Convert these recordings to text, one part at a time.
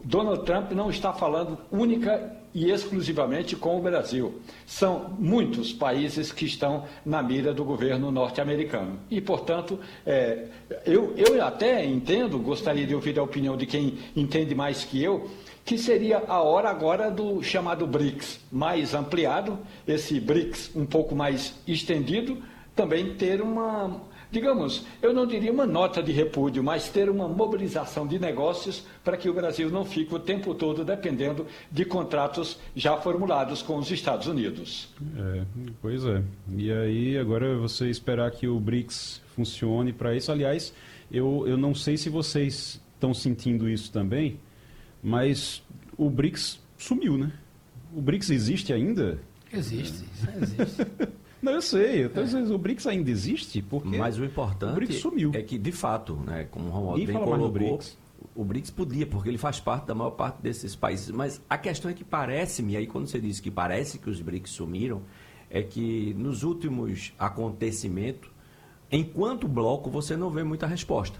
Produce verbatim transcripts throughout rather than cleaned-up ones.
Donald Trump não está falando única e exclusivamente com o Brasil. São muitos países que estão na mira do governo norte-americano. E, portanto, é, eu, eu até entendo, gostaria de ouvir a opinião de quem entende mais que eu, que seria a hora agora do chamado BRICS mais ampliado, esse BRICS um pouco mais estendido, também ter uma, digamos, eu não diria uma nota de repúdio, mas ter uma mobilização de negócios para que o Brasil não fique o tempo todo dependendo de contratos já formulados com os Estados Unidos. É, pois é. E aí agora você esperar que o BRICS funcione para isso. Aliás, eu, eu não sei se vocês estão sentindo isso também, mas o BRICS sumiu, né? O BRICS existe ainda? Existe, é. existe. Não, eu sei. Então, é. O BRICS ainda existe? Porque mas o importante o BRICS sumiu. É que, de fato, né, como o Romualdo bem fala mais colocou, do BRICS. o BRICS podia, porque ele faz parte da maior parte desses países. Mas a questão é que parece-me, aí quando você diz que parece que os BRICS sumiram, é que nos últimos acontecimentos, enquanto bloco, você não vê muita resposta.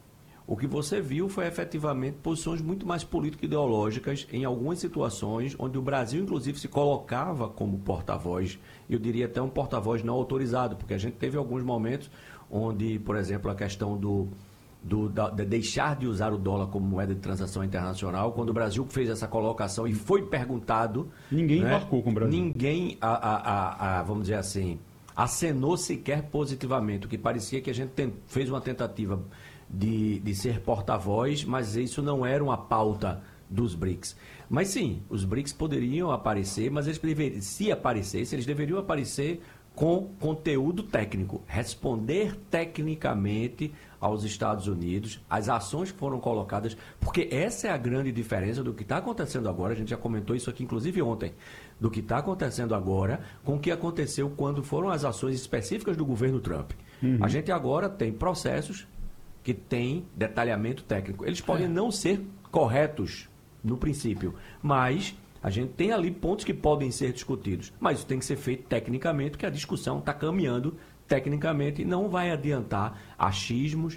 O que você viu foi efetivamente posições muito mais político-ideológicas em algumas situações onde o Brasil, inclusive, se colocava como porta-voz, eu diria até um porta-voz não autorizado, porque a gente teve alguns momentos onde, por exemplo, a questão do, do, da, de deixar de usar o dólar como moeda de transação internacional, quando o Brasil fez essa colocação e foi perguntado... Ninguém né, embarcou com o Brasil. Ninguém, a, a, a, a, vamos dizer assim, acenou sequer positivamente, o que parecia que a gente tem, fez uma tentativa... De, de ser porta-voz, mas isso não era uma pauta dos BRICS. Mas sim, os BRICS poderiam aparecer, mas eles deveriam, se aparecessem, eles deveriam aparecer com conteúdo técnico, responder tecnicamente aos Estados Unidos, as ações que foram colocadas, porque essa é a grande diferença do que está acontecendo agora, a gente já comentou isso aqui inclusive ontem, do que está acontecendo agora com o que aconteceu quando foram as ações específicas do governo Trump. Uhum. A gente agora tem processos que tem detalhamento técnico. Eles podem é. não ser corretos no princípio, mas a gente tem ali pontos que podem ser discutidos. Mas isso tem que ser feito tecnicamente, porque a discussão está caminhando tecnicamente e não vai adiantar achismos,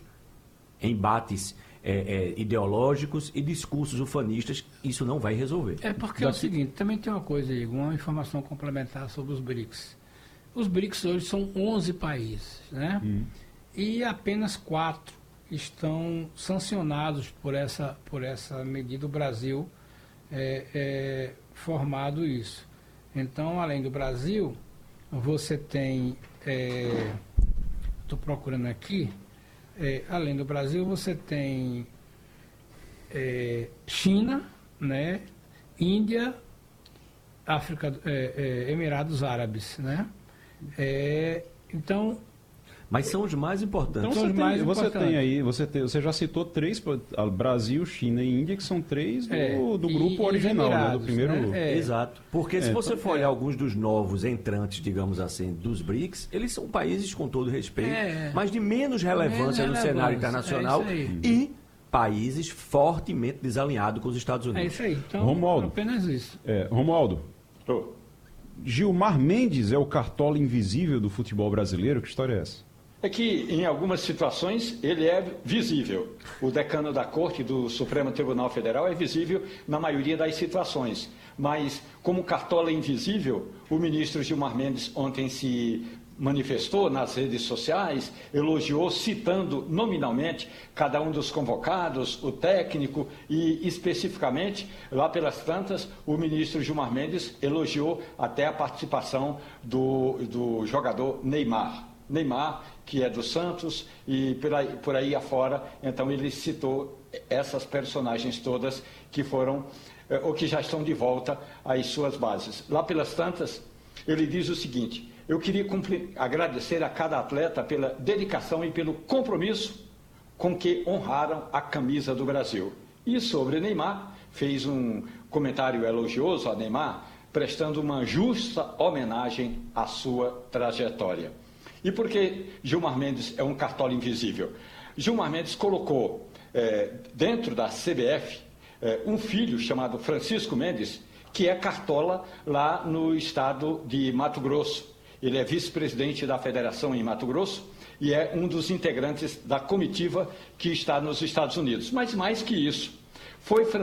embates é, é, ideológicos e discursos ufanistas. Isso não vai resolver. É porque é o seguinte, também tem uma coisa, Igor, uma informação complementar sobre os BRICS. Os BRICS hoje são onze países, né? Hum. E apenas quatro estão sancionados por essa, por essa medida. O Brasil é, é formado isso. Então, além do Brasil, você tem, estou é, procurando aqui, é, além do Brasil, você tem é, China, né, Índia, África, é, é, Emirados Árabes, né? É, então... Mas são os mais importantes. Então, você, os tem, mais você importantes. tem aí, você, tem, você já citou três, Brasil, China e Índia, que são três do, é, do grupo e, original, Emirados, né, do primeiro... Né? É. Exato. Porque se é, você for olhar é. alguns dos novos entrantes, digamos assim, dos BRICS, eles são países, com todo respeito, é. mas de menos relevância menos no relevância. cenário internacional é e países fortemente desalinhados com os Estados Unidos. É isso aí. Então, Romualdo, apenas isso. É, Romualdo, oh. Gilmar Mendes é o cartola invisível do futebol brasileiro? Que história é essa? É que, em algumas situações, ele é visível. O decano da Corte do Supremo Tribunal Federal é visível na maioria das situações. Mas, como cartola invisível, o ministro Gilmar Mendes ontem se manifestou nas redes sociais, elogiou, citando nominalmente cada um dos convocados, o técnico e, especificamente, lá pelas tantas, o ministro Gilmar Mendes elogiou até a participação do, do jogador Neymar. Neymar, que é do Santos, e por aí, por aí afora, então ele citou essas personagens todas que foram, eh, ou que já estão de volta às suas bases. Lá pelas tantas, ele diz o seguinte: eu queria agradecer a cada atleta pela dedicação e pelo compromisso com que honraram a camisa do Brasil. E sobre Neymar, fez um comentário elogioso a Neymar, prestando uma justa homenagem à sua trajetória. E por que Gilmar Mendes é um cartola invisível? Gilmar Mendes colocou é, dentro da C B F é, um filho chamado Francisco Mendes, que é cartola lá no estado de Mato Grosso. Ele é vice-presidente da federação em Mato Grosso e é um dos integrantes da comitiva que está nos Estados Unidos. Mas mais que isso, foi